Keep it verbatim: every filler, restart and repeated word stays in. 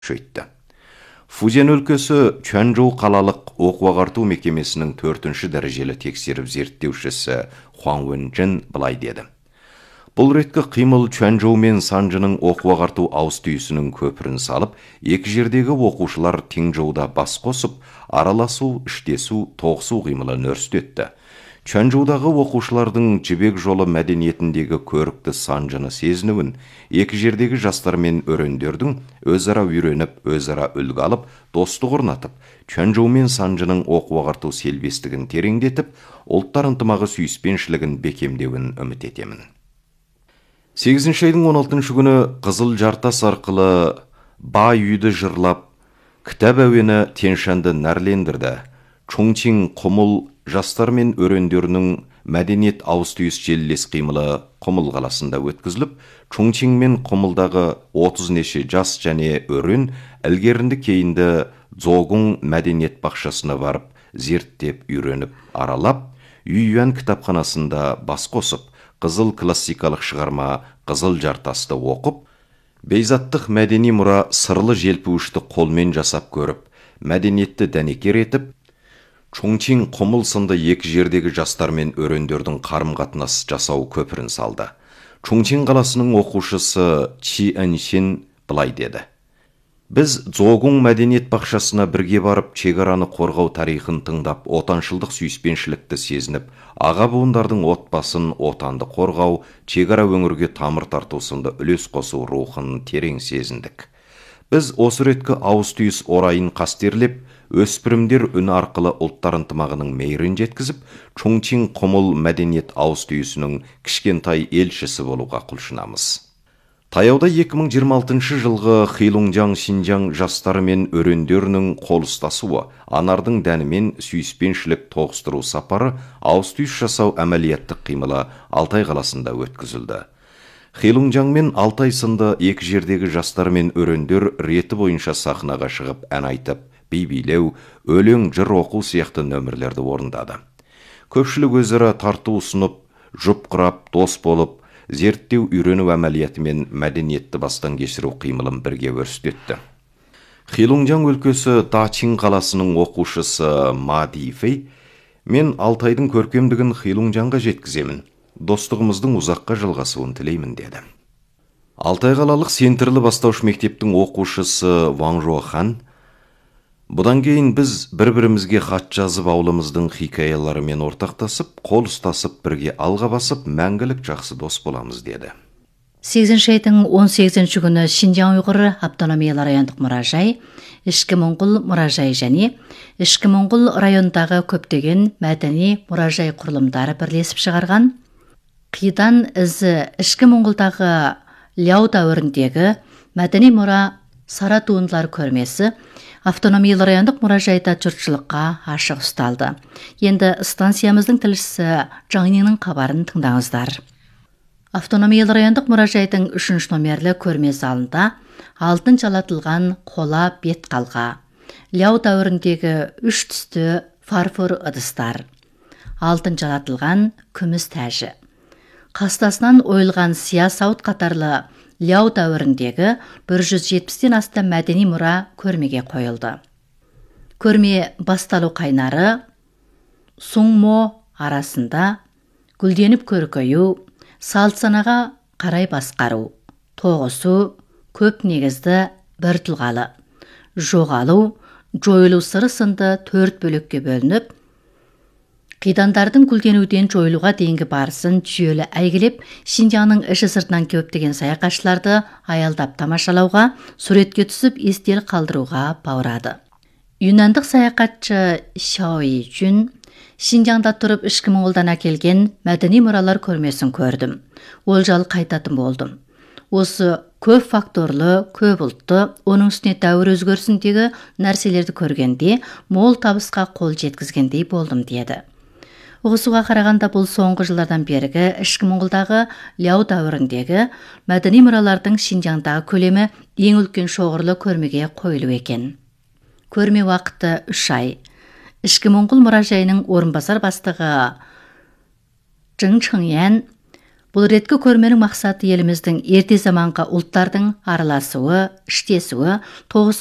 күшейтті. Фузен өлкесі Чуанчжоу қалалық оқу-ағарту мекемесінің төртінші дәрежелі тексеріп зерттеушісі Хуан Уэнчжэн былай деді. Бұл реткі қимыл Чуанчжоу мен Санжының оқу-ағарту ауыс-түйісінің көпірін салып, екі жердегі оқушылар Теңжоуда бас қосып, араласу, іштесу, тоғысу қимылын өрістетті. Чуанчжоудағы оқушылардың жібек жолы мәдениетіндегі көрікті Санжыны сезінуін, екі жердегі жастар мен өрендердің өзара үйреніп, өзара үлгі алып, достық орнатып, Чуанчжоу мен Санжының оқу-ағарту селбестігін тереңдетіп, ұлттар ынтымағы сүйіспеншілігін бекемдеуін үміт етемін. сегізінші айдың он алтыншы күні Қызыл жартас арқылы Ба үйді жырлап, кітап әуені Тяньшаньды нәрлендірді. Чоңчин Құмыл жастар мен өрендерінің мәдениет ауыс-түйіс желілес қимылы Құмыл қаласында өткізіліп, Чоңчин мен Құмылдағы отыз неше жас және өрен ілгерінді кейінді Дзогун мәдениет бақшасына барып, зерттеп, үйреніп, аралап, Юйюан кітапханасында бас қосып, қызыл классикалық шығарма Қызыл жартасты оқып, бейзаттық мәдени мұра сырлы желпуішті қолмен жасап көріп, мәдениетті дәнекер етіп, Чоңчин Құмыл сынды екі жердегі жастар мен өрендердің қарым-қатынас жасау көпірін салды. Чоңчин қаласының оқушысы Чи Эншин былай деді. Біз Дзогун мәдениет бақшасына бірге барып, шекараны қорғау тарихын тыңдап, отаншылдық сүйіспеншілікті сезініп, аға буындардың отбасын, отанды қорғау, шекара өңірге тамыр тарту сынды үлес қосу рухын терең сезіндік. Біз осы реткі ауыс-түйіс орайын қастерлеп, өспірімдер үні арқылы ұлттар ынтымағының мейірін жеткізіп, Чоңчин Құмыл мәдениет ауыс-түйісінің кішкентай елшісі болуға құлшынамыз. Таяуда екі мың жиырма алтыншы жылғы Хилунжаң Шинжаң жастары мен өрендерінің қол ұстасуы, анардың дәнімен сүйіспеншілік тоғыстыру сапары, ауыс-түйіс жасау әмәлияттық қимылы Алтай қаласында өткізілді. Хилунжаң мен Алтай сынды екі жердегі жастар мен өрендер реті бойынша сахнаға шығып ән айтып, би билеу, өлең, жыр оқу сияқты нөмірлерді орындады. Көпшілік өзара тарту ұсынып, жұп құрап, дос болып, зерттеу үйрену әмәлияты мен мәдениетті бастан кешіру қимылын бірге өрістетті. Хилунжаң өлкесі Дачин қаласының оқушысы Ма Дифей, мен Алтайдың көркемдігін Хилунжаңға жеткіземін, достығымыздың ұзаққа жалғасуын тілеймін деді. Алтай қалалық Сентрлі бастауыш мектептің оқушысы Ваң Жохан, бұдан кейін біз бір-бірімізге хат жазып аулымыздың хикаяларымен ортақтасып, қол ұстасып, бірге алға басып, мәңгілік жақсы дос боламыз деді. сегізінші айдың он сегізінші күні Шинжаң ұйғыр автономиялы райондық мұражай, Ішкі Моңғол мұражай және Ішкі Моңғол райондағы көптеген мәдени мұражай құрылымдары бірлесіп шығарған Қидан ізі Ішкі Моңғолдағы Ляо дәуіріндегі мәдени мұра сара туындылар көрмесі автономиялы райондық мұражайда жұртшылыққа ашық ұсталды. Енді станциямыздың тілшісі Жаңнинің хабарын тыңдаңыздар. Автономиялы райондық мұражайдың үшінші номерлі көрме залында алтын жалатылған қола бет қалға, Ляо дәуіріндегі үш түсті фарфор ыдыстар, алтын жалатылған күміс тәжі, қастасынан ойылған сия сауыт қатарлы Ляо дәуіріндегі бір жүз жетпістен астам мәдени мұра көрмеге қойылды. Көрме басталу қайнары Суңмо арасында гүлденіп көркею, салт-санаға қарай басқару, тоғысу, көп негізді бір тұлғалы, жоғалу, жойылу сыры сынды төрт бөлікке бөлініп, қидандардың гүлденуден жойылуға дейінгі барысын жүйелі әйгілеп, Шинжаңның іші сыртынан көптеген саяхатшыларды аялдап тамашалауға, суретке түсіп, естел қалдыруға баурады. Юнандық саяхатшы Шаои Жүн Шинжаңда тұрып Ішкі Моңғолдан әкелген мәдени мұралар көрмесін көрдім. Ол жалы қайтатын болдым. Осы көп факторлы, көп ұлтты, оның үстіне дәуір өзгерісіндегі нәрселерді көргенде, мол табысқа қол жеткізгендей болдым деді. Ұғысуға қарағанда бұл соңғы жылдардан бергі Ішкі Моңғолдағы Ляо дәуіріндегі мәдени мұралардың Шинжаңдағы көлемі ең үлкен шоғырлы көрмеге қойылу екен. Көрме уақыты үш ай. Ішкі Моңғол мұражайының орынбасар бастығы Жың Чыңян Бұл реткі көрменің мақсаты еліміздің ерте заманғы ұлттардың араласуы, іштесуі, тоғысуы